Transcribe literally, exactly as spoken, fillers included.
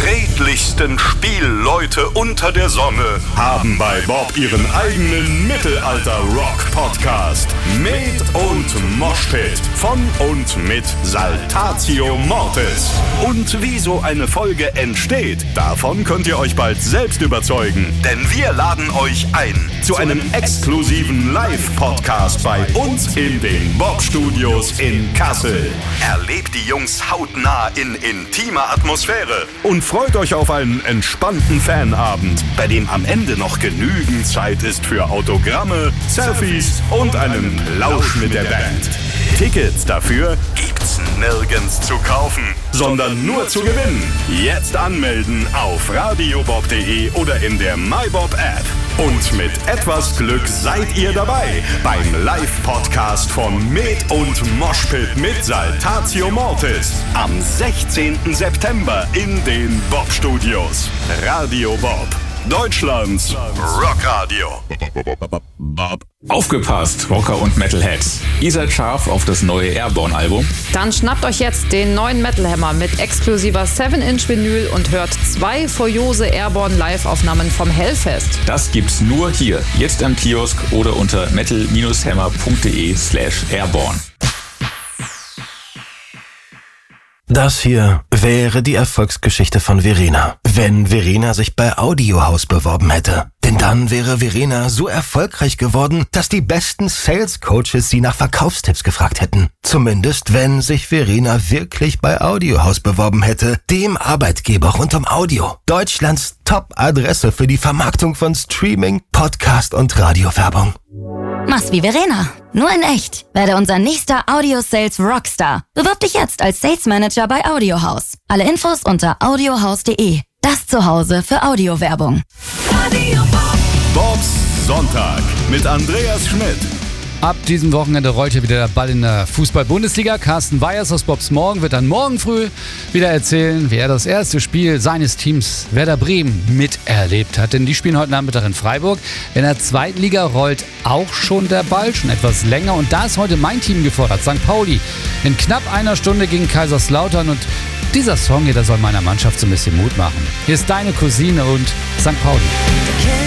redlichsten Spielleute unter der Sonne haben bei Bob ihren eigenen Mittelalter-Rock-Podcast. Med und Moshpit von und mit Saltatio Mortis. Und wie so eine Folge entsteht, davon könnt ihr euch bald selbst überzeugen. Denn wir laden euch ein zu einem exklusiven Live-Podcast bei uns in den Bob-Studios in Kassel. Erlebt die Jungs hautnah in intimer Atmosphäre und freut euch auf einen entspannten Fanabend, bei dem am Ende noch genügend Zeit ist für Autogramme, Selfies und einen Plausch mit der Band. Tickets dafür gibt's nirgends zu kaufen, sondern nur zu gewinnen. Jetzt anmelden auf radiobob punkt de oder in der MyBob-App. Und mit etwas Glück seid ihr dabei beim Live-Podcast von Med und Moshpit mit Saltatio Mortis am sechzehnten September in den Bob-Studios. Radio Bob, Deutschlands Rockradio. Aufgepasst, Rocker und Metalheads. Ihr seid scharf auf das neue Airborne-Album? Dann schnappt euch jetzt den neuen Metal Hammer mit exklusiver seven inch Vinyl und hört zwei furiose Airborne Live-Aufnahmen vom Hellfest. Das gibt's nur hier, jetzt am Kiosk oder unter metal hammer punkt de slash airborne. Das hier wäre die Erfolgsgeschichte von Verena, wenn Verena sich bei Audiohaus beworben hätte. Denn dann wäre Verena so erfolgreich geworden, dass die besten Sales-Coaches sie nach Verkaufstipps gefragt hätten. Zumindest, wenn sich Verena wirklich bei Audiohaus beworben hätte, dem Arbeitgeber rund um Audio. Deutschlands Top-Adresse für die Vermarktung von Streaming, Podcast und Radiowerbung. Mach's wie Verena, nur in echt. Werde unser nächster Audio-Sales Rockstar. Bewirb dich jetzt als Sales Manager bei Audiohaus. Alle Infos unter audiohaus punkt de. Das Zuhause für Audiowerbung. Bobs Sonntag mit Andreas Schmidt. Ab diesem Wochenende rollt hier wieder der Ball in der Fußball-Bundesliga. Carsten Weyers aus Bobs Morgen wird dann morgen früh wieder erzählen, wie er das erste Spiel seines Teams Werder Bremen miterlebt hat. Denn die spielen heute Nachmittag in Freiburg. In der zweiten Liga rollt auch schon der Ball, schon etwas länger. Und da ist heute mein Team gefordert, Sankt Pauli. In knapp einer Stunde gegen Kaiserslautern. Und dieser Song hier, der soll meiner Mannschaft so ein bisschen Mut machen. Hier ist deine Cousine und Sankt Pauli.